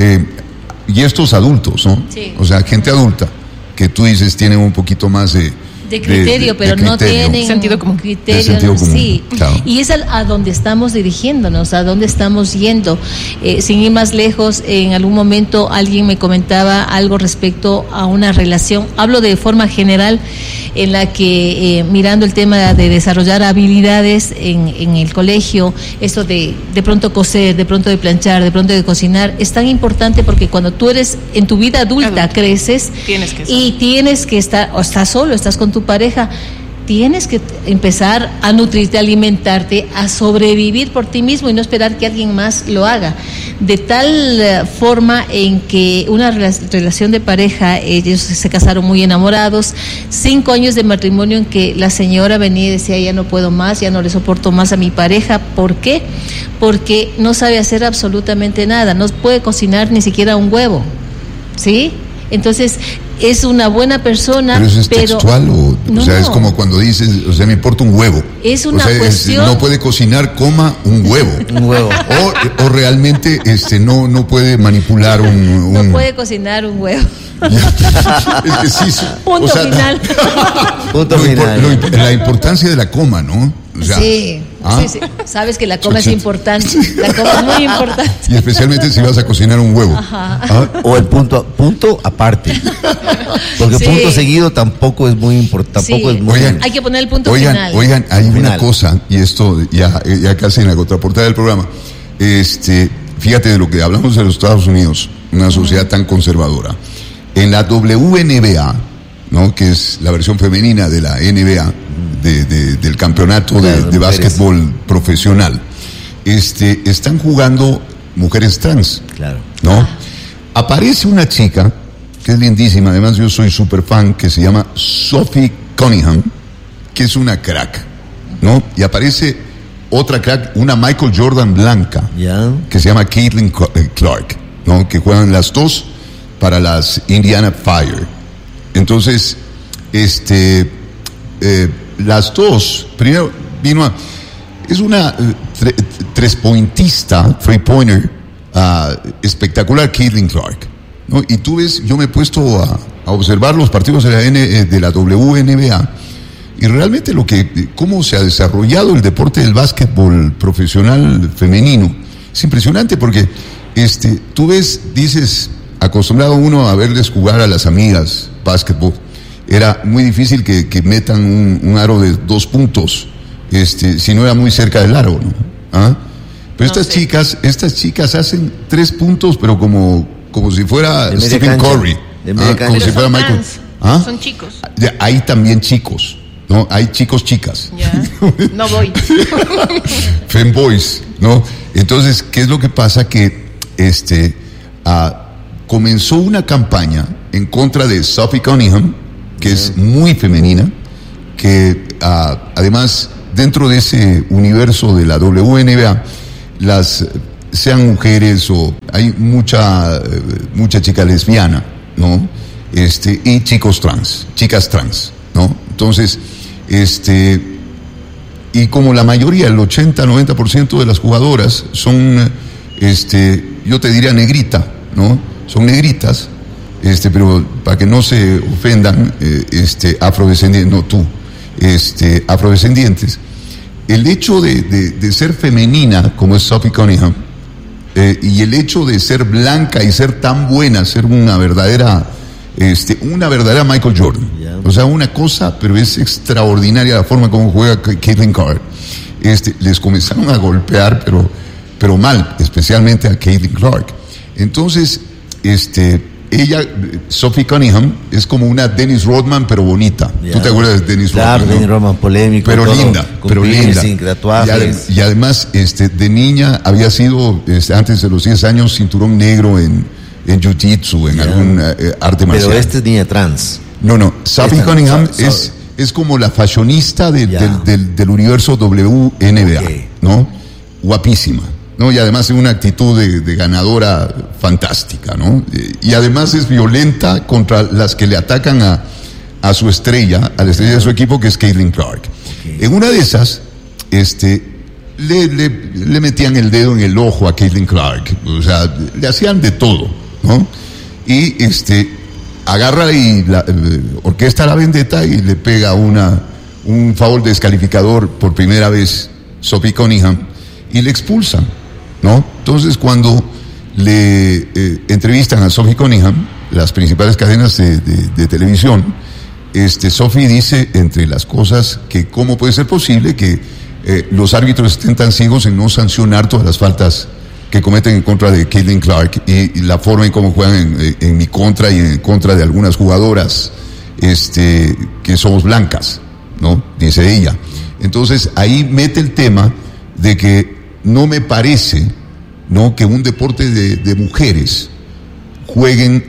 y estos adultos, ¿no? Sí. O sea, gente adulta, que tú dices tienen un poquito más de criterio, pero no tienen sentido común. Criterio, sí. Claro. Y es a donde estamos dirigiéndonos, a donde estamos yendo. Sin ir más lejos, en algún momento alguien me comentaba algo respecto a una relación, hablo de forma general, en la que mirando el tema de desarrollar habilidades en el colegio, esto de pronto coser, de pronto de planchar, de pronto de cocinar, es tan importante porque cuando tú eres en tu vida adulta creces tienes que estar, o estás solo, estás con tu pareja, tienes que empezar a nutrirte, a alimentarte, a sobrevivir por ti mismo y no esperar que alguien más lo haga. De tal forma en que una relación de pareja, ellos se casaron muy enamorados, 5 años de matrimonio en que la señora venía y decía, ya no puedo más, ya no le soporto más a mi pareja. ¿Por qué? Porque no sabe hacer absolutamente nada, no puede cocinar ni siquiera un huevo, ¿sí? Entonces, es una buena persona, pero eso es textual o sea, es como cuando dices, o sea, me importa un huevo. Es una cuestión. No puede cocinar, coma un huevo. Un huevo. O realmente no puede manipular No puede cocinar un huevo. Es que sí. Punto final. Punto final. La importancia de la coma, ¿no? O sea, sí. Sabes que la coma es importante. La coma es muy importante. Y especialmente si vas a cocinar un huevo. O el punto aparte. Porque punto seguido tampoco es muy importante. Hay que poner el punto final. Oigan, hay una cosa, y esto ya casi en la contraportada del programa. Fíjate de lo que hablamos de los Estados Unidos, una sociedad tan conservadora. En la WNBA, ¿no? Que es la versión femenina de la NBA, del campeonato de básquetbol profesional, están jugando mujeres trans, ¿no? Aparece una chica que es lindísima, además yo soy súper fan, que se llama Sophie Cunningham, que es una crack, ¿no? Y aparece otra crack, una Michael Jordan blanca, que se llama Caitlin Clark, ¿no? Que juegan las dos para las Indiana Fire. Entonces, las dos, primero es una trespointista, three-pointer, espectacular, Caitlin Clark, ¿no? Y tú ves, yo me he puesto a observar los partidos de la WNBA, y realmente cómo se ha desarrollado el deporte del básquetbol profesional femenino, es impresionante porque, tú ves, dices, acostumbrado uno a verles jugar a las amigas básquetbol, era muy difícil que metan un aro de 2 puntos, si no era muy cerca del aro, ¿no? Pero estas chicas hacen 3 puntos, pero como si fuera Stephen Curry, como si fuera Michael. ¿Ah? Son chicos. Hay también chicos, ¿no? Hay chicos, chicas. Ya. No voy. Femboys, ¿no? Entonces, ¿qué es lo que pasa? Que comenzó una campaña en contra de Sophie Cunningham, que es muy femenina, que además dentro de ese universo de la WNBA, sean mujeres o hay mucha chica lesbiana, ¿no? Y chicas trans, ¿no? Entonces, y como la mayoría, el 80-90% de las jugadoras son, yo te diría negrita, ¿no? Son negritas, pero para que no se ofendan, afrodescendientes, no tú, afrodescendientes. El hecho de ser femenina, como es Sophie Cunningham, y el hecho de ser blanca y ser tan buena, ser una verdadera Michael Jordan. Yeah. O sea, una cosa, pero es extraordinaria la forma como juega Caitlin Clark. Les comenzaron a golpear, pero mal, especialmente a Caitlin Clark. Entonces, Sophie Cunningham es como una Dennis Rodman, pero bonita. Yeah. ¿Tú te acuerdas de Dennis Rodman? Claro, Dennis Rodman, polémico. Pero todo, linda, pero linda. Sin tatuajes. Y además, de niña había sido, antes de los 10 años, cinturón negro en jiu-jitsu, en algún arte marcial. Pero es niña trans. No. Sophie Cunningham es como la fashionista del universo WNBA, okay, ¿no? Guapísima, ¿no? Y además es una actitud de ganadora fantástica, ¿no? Y además es violenta contra las que le atacan a su estrella, a la estrella de su equipo, que es Caitlin Clark. Okay. En una de esas, le metían el dedo en el ojo a Caitlin Clark, o sea, le hacían de todo, ¿no? Y agarra y orquesta la vendetta y le pega un foul descalificador por primera vez Sophie Cunningham y le expulsan, ¿no? Entonces, cuando le entrevistan a Sophie Cunningham, las principales cadenas de televisión, Sophie dice, entre las cosas, que cómo puede ser posible que los árbitros estén tan ciegos en no sancionar todas las faltas que cometen en contra de Caitlin Clark y la forma en cómo juegan en mi contra y en contra de algunas jugadoras que somos blancas, ¿no? Dice ella. Entonces ahí mete el tema de que no me parece, ¿no?, que un deporte de mujeres jueguen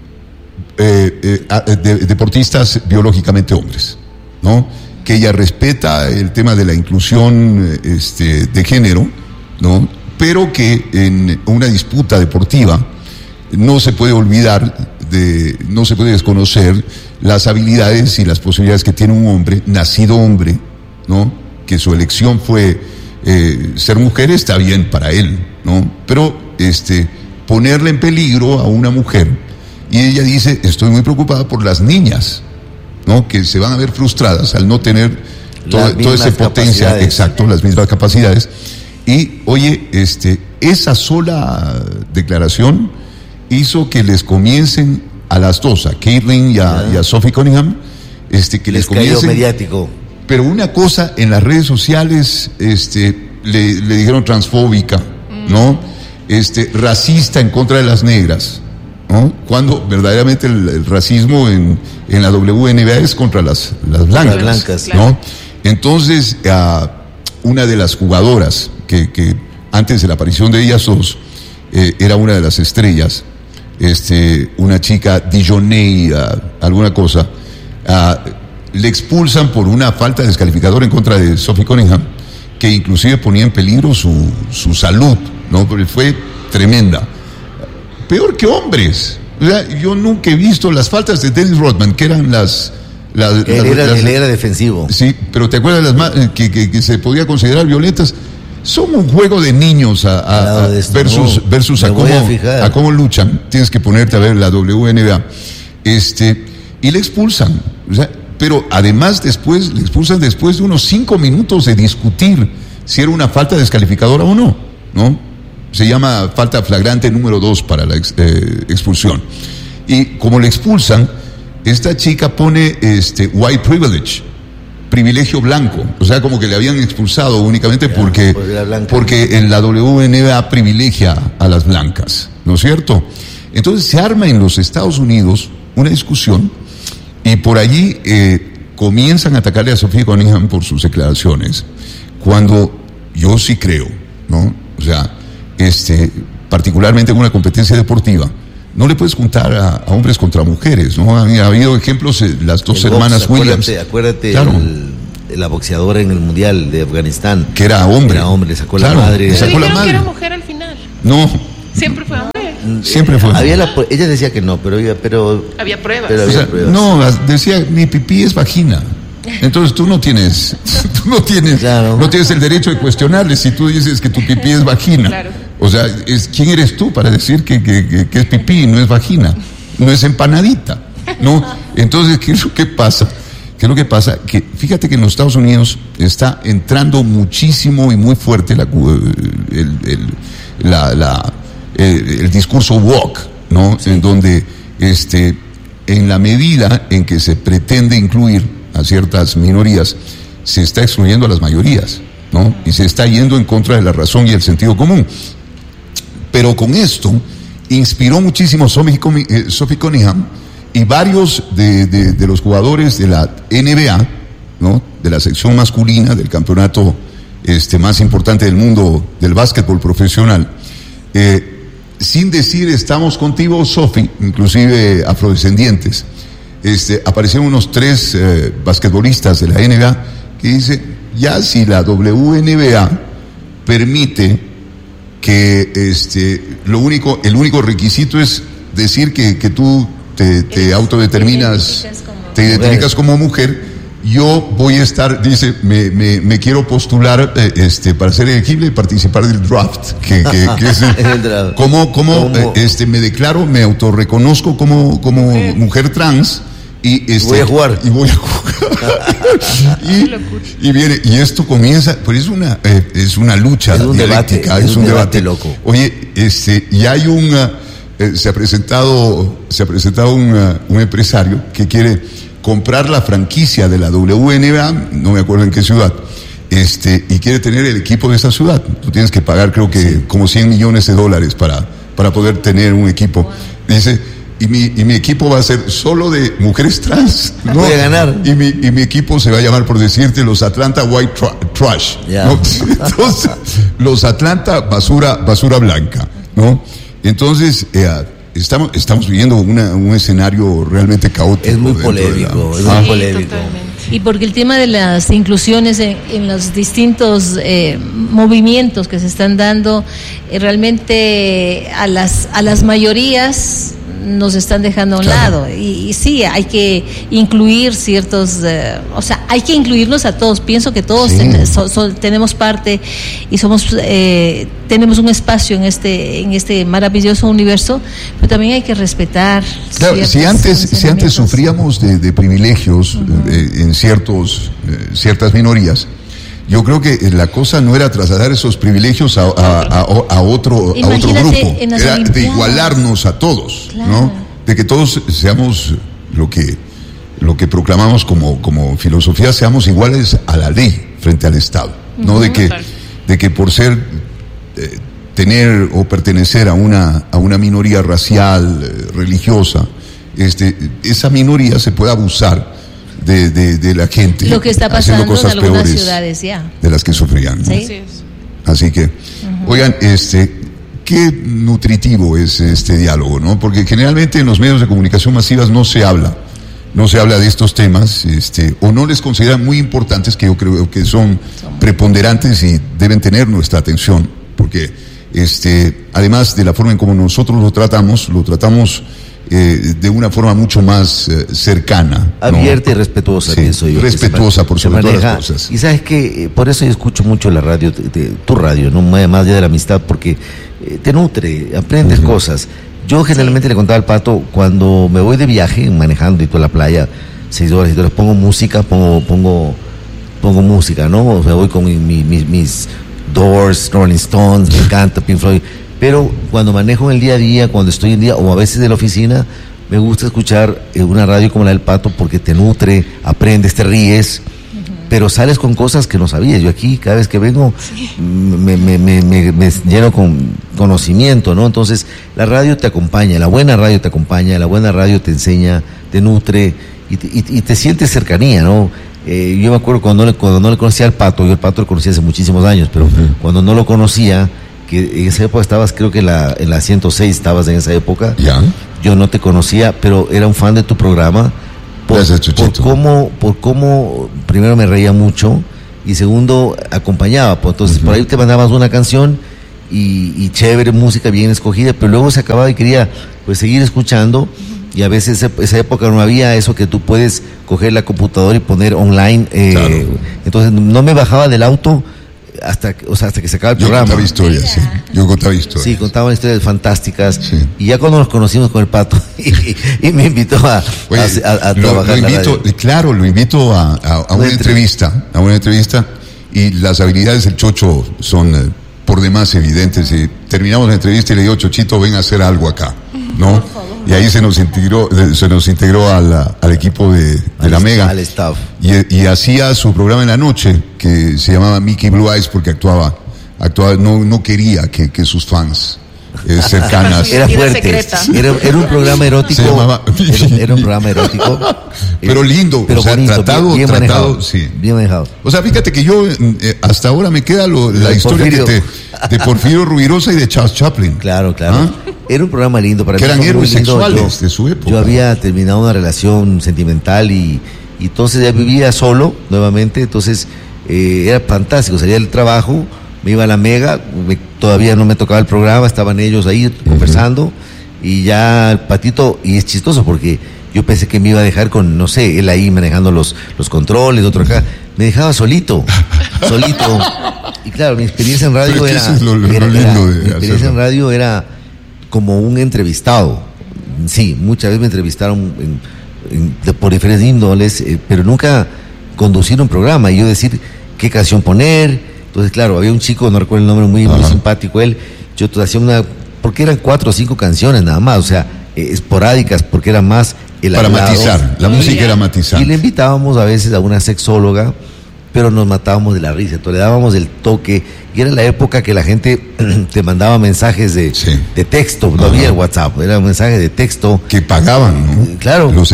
deportistas biológicamente hombres, ¿no? Que ella respeta el tema de la inclusión de género, ¿no? Pero que en una disputa deportiva no se puede olvidar, no se puede desconocer las habilidades y las posibilidades que tiene un hombre, nacido hombre, ¿no? Que su elección fue ser mujer, está bien para él, ¿no? Pero ponerle en peligro a una mujer, y ella dice, estoy muy preocupada por las niñas, ¿no? Que se van a ver frustradas al no tener toda esa potencia, exacto, las mismas capacidades. Y, oye, esa sola declaración hizo que les comiencen a las dos, a Caitlin y a Sophie Cunningham, que les comiencen mediático. Pero una cosa, en las redes sociales, le dijeron transfóbica, ¿no? Racista en contra de las negras, ¿no? Cuando verdaderamente el racismo en la WNBA es contra las blancas, ¿no? Entonces, una de las jugadoras que antes de la aparición de ellas dos era una de las estrellas, una chica Dijonay, alguna cosa, le expulsan por una falta descalificadora en contra de Sophie Cunningham, que inclusive ponía en peligro su salud, ¿no? Porque fue tremenda. Peor que hombres. O sea, yo nunca he visto las faltas de Dennis Rodman, que eran él era defensivo. Sí, pero ¿te acuerdas las que se podía considerar violentas? Son un juego de niños versus a cómo luchan. Tienes que ponerte a ver la WNBA. Y le expulsan. O sea, pero además le expulsan después de unos 5 minutos de discutir si era una falta descalificadora o no, ¿no? Se llama falta flagrante número 2 para la expulsión. Y como le expulsan, esta chica pone white privilegio blanco, o sea, como que le habían expulsado únicamente porque en la WNBA privilegia a las blancas, ¿no es cierto? Entonces se arma en los Estados Unidos una discusión y por allí comienzan a atacarle a Sophie Cunningham por sus declaraciones, cuando yo sí creo, ¿no? O sea, particularmente en una competencia deportiva, no le puedes juntar a hombres contra mujeres, ¿no? Ha habido ejemplos, las dos hermanas Williams. Acuérdate, claro. La boxeadora en el Mundial de Afganistán. Que era hombre. Le sacó la madre. Le dijeron que era mujer al final. No. Siempre fue hombre. Siempre fue. Ella decía que no, pero había pruebas. Pero había pruebas. No, decía, mi pipí es vagina. Entonces tú no tienes claro. no tienes el derecho de cuestionarle si tú dices que tu pipí es vagina. Claro. O sea, ¿quién eres tú para decir que es pipí y no es vagina? No es empanadita, ¿no? Entonces, ¿qué es lo que pasa? Que fíjate que en los Estados Unidos está entrando muchísimo y muy fuerte el discurso woke, ¿no? Sí. En donde en la medida en que se pretende incluir a ciertas minorías, se está excluyendo a las mayorías, ¿no? Y se está yendo en contra de la razón y el sentido común. Pero con esto inspiró muchísimo Sophie Cunningham y varios de los jugadores de la NBA, ¿no? De la sección masculina del campeonato más importante del mundo del básquetbol profesional, sin decir estamos contigo, Sophie, inclusive afrodescendientes, aparecieron unos 3 basquetbolistas de la NBA que dicen, ya si la WNBA permite que el único requisito es decir que tú te autodeterminas, te identificas como mujer, yo voy a estar, dice, me quiero postular para ser elegible y participar del draft, que es me declaro, me autorreconozco como mujer trans y voy a jugar. Y viene, y esto comienza, pues es una lucha dialéctica, es un debate loco. Oye, y hay se ha presentado un empresario que quiere comprar la franquicia de la WNBA, no me acuerdo en qué ciudad, y quiere tener el equipo de esa ciudad. Tú tienes que pagar, creo que como $100 millones para poder tener un equipo. Dice, y mi equipo va a ser solo de mujeres trans, ¿no? Voy a ganar. Y mi equipo se va a llamar, por decirte, los Atlanta White Trash, yeah. ¿no? Entonces, los Atlanta basura blanca, ¿no? Entonces, estamos viviendo un escenario realmente caótico. Es muy polémico, Totalmente. Y porque el tema de las inclusiones en los distintos movimientos que se están dando, realmente a las mayorías nos están dejando a un lado. Y sí, hay que incluir ciertos, hay que incluirnos a todos. Pienso que todos tenemos parte y tenemos un espacio en este maravilloso universo, pero también hay que respetar. Claro, si antes sufríamos de privilegios en ciertas minorías, yo creo que la cosa no era trasladar esos privilegios a otro grupo, era de igualarnos a todos, claro. ¿No? De que todos seamos lo que proclamamos como filosofía, seamos iguales a la ley frente al Estado, no de que por ser tener o pertenecer a una minoría racial, religiosa, esa minoría se pueda abusar de la gente, lo que está pasando cosas en algunas peores ciudades ya de las que sufrían, ¿no? ¿Sí? Así que oigan, qué nutritivo es este diálogo, ¿no? Porque generalmente en los medios de comunicación masivas no se habla de estos temas, o no les consideran muy importantes, que yo creo que son preponderantes y deben tener nuestra atención, porque además de la forma en como nosotros lo tratamos de una forma mucho más cercana, abierta, ¿no? Y respetuosa, pienso yo. Respetuosa por sobre todas las cosas. Y sabes que por eso yo escucho mucho la radio, tu radio, no más allá de la amistad, porque te nutre, aprendes cosas. Yo generalmente le contaba al Pato, cuando me voy de viaje, manejando y toda la playa, 6 horas, pongo música, pongo música, ¿no? Me voy con mis Doors, Rolling Stones, me encanta Pink Floyd. Pero cuando manejo en el día a día, cuando estoy en día, o a veces de la oficina, me gusta escuchar una radio como la del Pato, porque te nutre, aprendes, te ríes, pero sales con cosas que no sabías. Yo aquí, cada vez que vengo, me lleno con conocimiento, ¿no? Entonces, la radio te acompaña, la buena radio te acompaña, la buena radio te enseña, te nutre y te sientes cercanía, ¿no? Yo me acuerdo cuando no le conocía al Pato, yo el Pato lo conocía hace muchísimos años, pero cuando no lo conocía, que en esa época estabas, creo que en la 106 estabas en esa época. ¿Ya? Yo no te conocía, pero era un fan de tu programa. Por cómo primero me reía mucho y segundo acompañaba, pues, entonces por ahí te mandabas una canción y chévere, música bien escogida, pero luego se acababa y quería pues seguir escuchando, y a veces esa época no había eso que tú puedes coger la computadora y poner online, claro. Entonces no me bajaba del auto hasta que se acaba el programa. Yo contaba historias. Sí, contaban historias fantásticas. Sí. Y ya cuando nos conocimos con el Pato y me invitó a trabajar. Lo invito a una entrevista, y las habilidades del Chocho son por demás evidentes. Y terminamos la entrevista y le digo, Chochito, ven a hacer algo acá, ¿no? Y ahí se nos integró al equipo de la Mega. Al staff. Y hacía su programa en la noche, que se llamaba Mickey Blue Eyes, porque actuaba, no quería que sus fans cercanas. Era fuerte. Era un programa erótico. Era un programa erótico. Pero lindo, pero o sea, bonito, bien manejado, sí. Bien manejado. O sea, fíjate que yo hasta ahora me queda la historia de Porfirio Rubirosa y de Charles Chaplin. Claro. ¿Ah? Era un programa lindo para que mí. Eran héroes sexuales de su época. Yo había terminado una relación sentimental y entonces ya vivía solo nuevamente, entonces era fantástico. Salía del trabajo, me iba a la Mega, todavía no me tocaba el programa, estaban ellos ahí conversando, y ya el Patito, y es chistoso porque yo pensé que me iba a dejar con, no sé, él ahí manejando los controles, otro acá, me dejaba solito. Y claro, mi experiencia en radio en radio era como un entrevistado. Sí, muchas veces me entrevistaron por diferentes índoles, pero nunca conducir un programa y yo decir qué canción poner. Entonces, claro, había un chico, no recuerdo el nombre, muy simpático él. Yo hacía porque eran 4 o 5 canciones nada más, o sea, esporádicas, porque era más para matizar, la música era matizar. Y le invitábamos a veces a una sexóloga, pero nos matábamos de la risa, entonces le dábamos el toque, y era la época que la gente te mandaba mensajes de texto, no había WhatsApp, eran mensajes de texto. Que pagaban, ¿no? Claro, los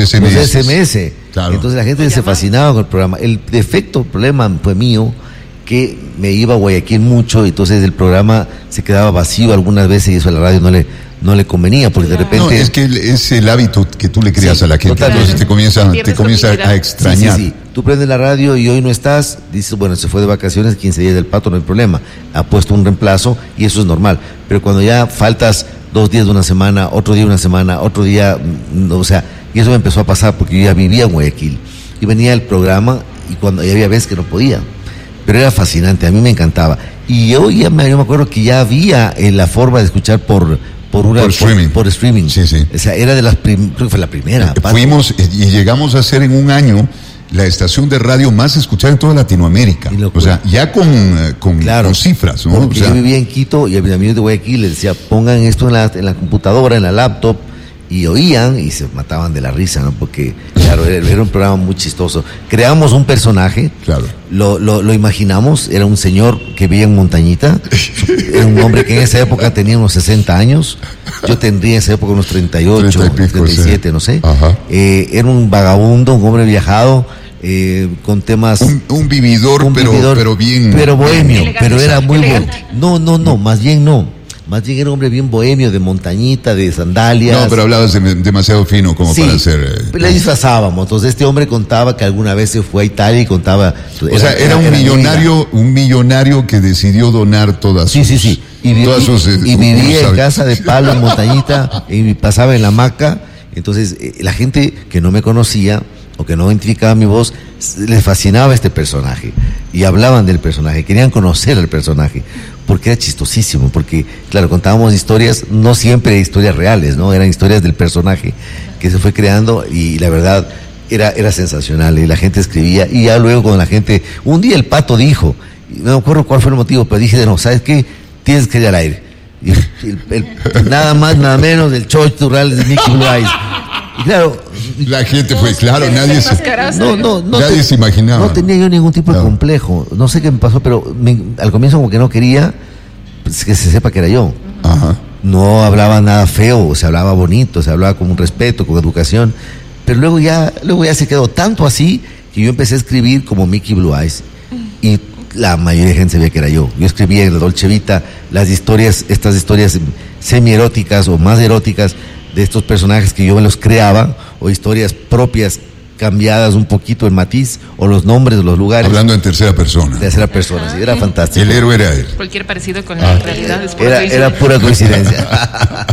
SMS. Claro. Entonces la gente se fascinaba con el programa. El problema fue mío, que me iba a Guayaquil mucho, entonces el programa se quedaba vacío algunas veces y eso a la radio no le convenía, porque de repente... No, es que es el hábito que tú le creas a la gente, entonces te comienza a extrañar. Sí. Tú prendes la radio y hoy no estás, dices, bueno, se fue de vacaciones, 15 días del Pato, no hay problema, ha puesto un reemplazo y eso es normal, pero cuando ya faltas 2 días de una semana, otro día de una semana, otro día, o sea, y eso me empezó a pasar porque yo ya vivía en Guayaquil y venía el programa y había veces que no podía, pero era fascinante, a mí me encantaba. Y yo me acuerdo que ya había la forma de escuchar por streaming. Sí. O sea, era creo que fue la primera. Fuimos y llegamos a ser en un año la estación de radio más escuchada en toda Latinoamérica. O sea, ya con cifras, ¿no? Porque yo vivía en Quito y a mis amigos de Guayaquil les decía, pongan esto en la computadora, en la laptop, y oían y se mataban de la risa, ¿no? Porque, claro, era un programa muy chistoso. Creamos un personaje, claro. Lo imaginamos, era un señor que vivía en Montañita, era un hombre que en esa época tenía unos 60 años, yo tendría en esa época unos 38, 37, no sé. Era un vagabundo, un hombre viajado, con temas... Un vividor, pero bien... Pero bohemio, elegante, pero era muy bueno. elegante. No, más bien no. Más bien era un hombre bien bohemio, de montañita, de sandalias. No, pero hablabas demasiado fino como para ser... le disfrazábamos. Entonces este hombre contaba que alguna vez se fue a Italia y contaba... Era un millonario que decidió donar todas sus... Sí. Y vivía en casa de palo, en Montañita, y pasaba en la hamaca. Entonces la gente que no me conocía o que no identificaba mi voz, les fascinaba este personaje. Y hablaban del personaje, querían conocer al personaje. Porque era chistosísimo, porque, claro, contábamos historias, no siempre historias reales, ¿no? Eran historias del personaje que se fue creando y la verdad era sensacional. Y la gente escribía, y ya luego con la gente, un día el Pato dijo, no me acuerdo cuál fue el motivo, pero dije, no, ¿sabes qué? Tienes que ir al aire. Y nada más, nada menos, el Chocho Turrales de Mickey Blue Eyes. Y claro, la gente fue, claro, nadie se imaginaba. No tenía yo ningún tipo de complejo. No sé qué me pasó, pero al comienzo como que no quería pues, que se sepa que era yo. Ajá. No hablaba nada feo, se hablaba bonito, se hablaba con un respeto, con educación. Pero luego ya se quedó tanto así que yo empecé a escribir como Mickey Blue Eyes. Y la mayoría de gente sabía que era yo. Yo escribía en la Dolce Vita estas historias semi-eróticas o más eróticas de estos personajes que yo me los creaba, o historias propias cambiadas un poquito en matiz, o los nombres de los lugares. Hablando en tercera persona. De tercera persona, sí, era fantástico. El héroe era él. Cualquier parecido con la realidad es era pura coincidencia.